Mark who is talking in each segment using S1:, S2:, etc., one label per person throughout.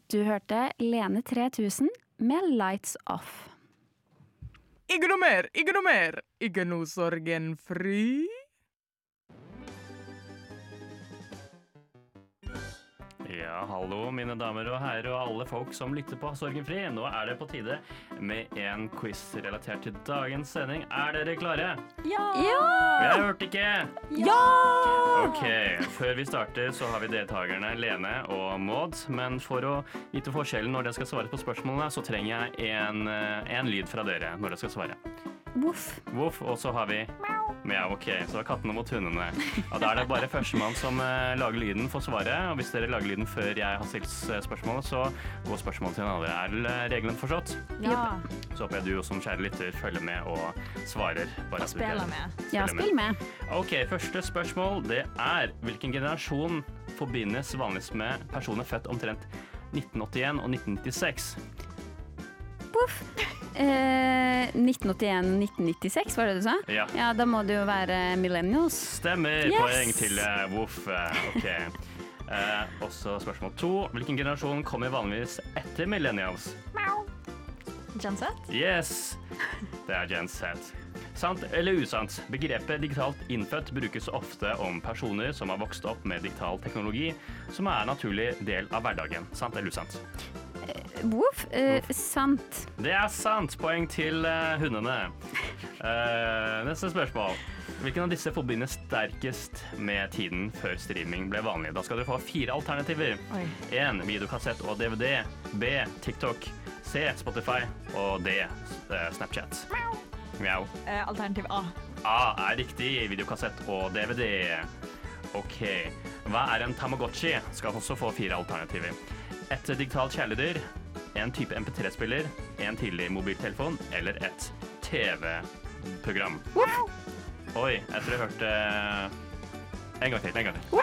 S1: Du hørte Lene 3000 med Lights Off.
S2: Ikke noe mer, ikke noe mer. Ikke noe sorgenfri.
S3: Ja, hallo mine damer og herrer og alle folk som lytter på Sorgenfri. Nå er det på tide med en quiz relatert til dagens sending. Er dere klare?
S4: Ja!
S3: Jeg hørte ikke.
S4: Ja!
S3: Ok, før vi starter så har vi deltakerne Lene og Maud. Men for å vite forskjellen når dere skal svare på spørsmålene, så trenger jeg en lyd fra dere når dere skal svare.
S1: Voff.
S3: Voff, og så har vi ja, ok, så er kattene mot hundene. Og da er det bare førstemann som lager lyden for svaret. Og hvis dere lager lyden før jeg har stilt spørsmålet, så går spørsmålet til den andre. Er reglene forstått?
S4: Ja.
S3: Så håper jeg du som kjære lytter følger med og svarer.
S4: Og spiller med.
S1: Ja, spill med.
S3: Ok, første spørsmål det er hvilken generasjon forbindes vanligst med personer født omtrent 1981 og 1996?
S1: Voff. 1981-1996, var det du sa?
S3: Ja.
S1: Ja, da må det jo være millennials.
S3: Stemmer,
S1: Yes!
S3: poeng til Voff. Ok. Også spørsmål 2. Hvilken generasjon kommer vanligvis etter millennials?
S4: Gen Z?
S3: Yes, det er Gen Z. Sant eller usant? Begrepet digitalt innfødt brukes ofte om personer som har vokst opp med digital teknologi, som er en naturlig del av hverdagen. Sant eller usant?
S1: Voff. Sant.
S3: Det er sant. Poeng til hundene. Neste spørsmål. Hvilken av disse forbindes sterkest med tiden før streaming ble vanlig? Da skal dere få 4 alternativer.
S4: Oi.
S3: 1. Videokassett og DVD. B. TikTok. C. Spotify. Og D. Snapchat. Mjau.
S4: Alternativ A.
S3: A er riktig. Videokassett og DVD. Ok. Hva er en Tamagotchi? Skal også få 4 alternativer. Et digitalt kjæledyr, en type MP3-spiller, en tidlig mobiltelefon eller et TV-program. Oi, jeg tror jeg hørte en gang til.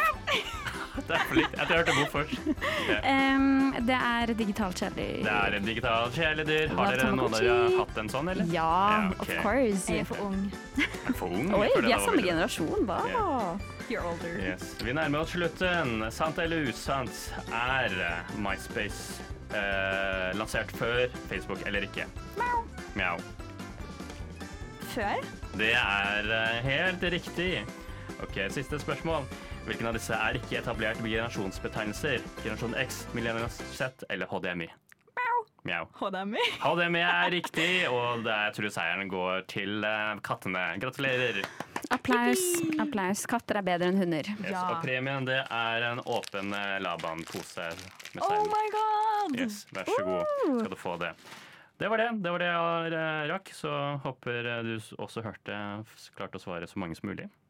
S3: Det er for litt. Jeg tror jeg hørte hvor først. Okay.
S1: Det er digitalt kjæledyr.
S3: Det er en digitalt kjæledyr. Har dere noen av dere hatt en sånn, eller?
S1: Ja,
S3: ok.
S1: of course.
S4: Jeg er for ung.
S3: For ung?
S1: Oi,
S3: for det
S1: vi er
S3: var
S1: samme
S3: veldig-
S1: generasjon, hva?
S3: Ja.
S4: You're older.
S3: Yes. Vi nærmer oss slutten. Sant eller usant? Er MySpace lansert før Facebook eller ikke? Mjau.
S4: Før?
S3: Det er helt riktig. Ok, siste spørsmål. Hvilken av disse er ikke etablert generasjonsbetegnelser? Generasjon X, Millennials Z eller HDMI? Mjau.
S4: HDMI.
S3: HDMI er riktig, og jeg tror seieren går til kattene. Gratulerer.
S1: Applaus. Applaus. Katter er bedre enn hunder.
S3: Yes,
S4: Ja.
S3: Og premien det er en åpen Laban-pose med
S4: Oh
S3: stein.
S4: my god!
S3: Yes, vær så god, skal du få det. Det var det jeg rakk, så håper du også klarte å svare så mange som mulig.